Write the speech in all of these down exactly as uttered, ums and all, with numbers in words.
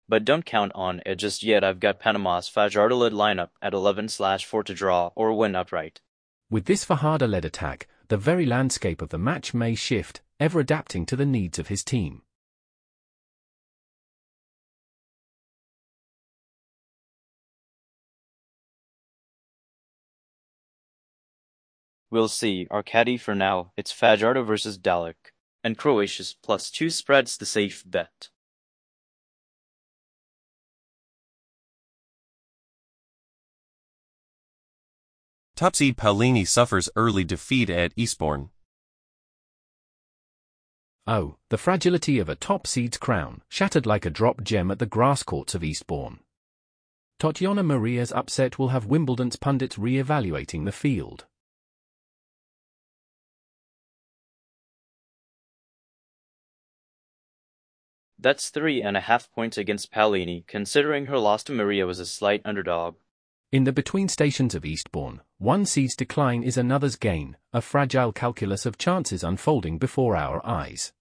But don't count on it just yet. I've got Panama's Fajardo-led lineup at eleven slash four to draw or win outright. With this Fajardo-led attack, the very landscape of the match may shift, ever adapting to the needs of his team. We'll see. Our caddy for now, it's Fajardo versus Dalek, and Croatia's plus two spread's the safe bet. Top seed Paolini suffers early defeat at Eastbourne. Oh, the fragility of a top seed's crown, shattered like a drop gem at the grass courts of Eastbourne. Tatiana Maria's upset will have Wimbledon's pundits re-evaluating the field. That's three and a half points against Paolini, considering her loss to Maria was a slight underdog. In the between stations of Eastbourne, one seed's decline is another's gain, a fragile calculus of chances unfolding before our eyes.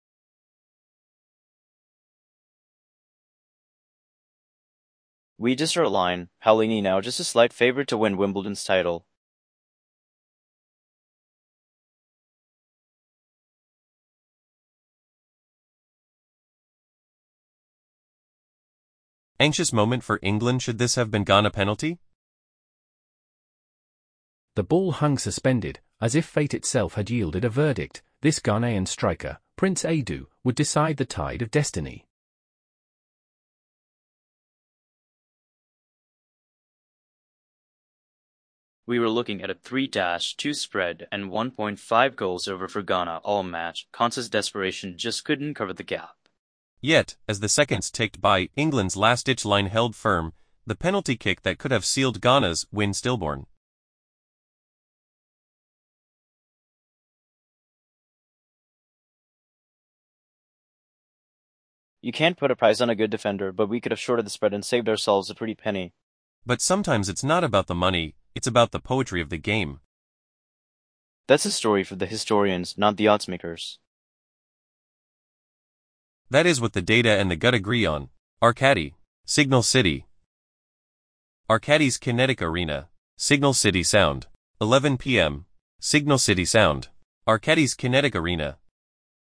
We just our line, Paolini now just a slight favorite to win Wimbledon's title. Anxious moment for England. Should this have been gone a penalty? The ball hung suspended, as if fate itself had yielded a verdict. This Ghanaian striker, Prince Adu, would decide the tide of destiny. We were looking at a three two spread and one point five goals over for Ghana all match. Konsa's desperation just couldn't cover the gap. Yet, as the seconds ticked by, England's last-ditch line held firm, the penalty kick that could have sealed Ghana's win stillborn. You can't put a price on a good defender, but we could have shorted the spread and saved ourselves a pretty penny. But sometimes it's not about the money, it's about the poetry of the game. That's a story for the historians, not the odds makers. That is what the data and the gut agree on. Arcady, Signal City. Arcady's Kinetic Arena, Signal City Sound. eleven p m Signal City Sound. Arcady's Kinetic Arena.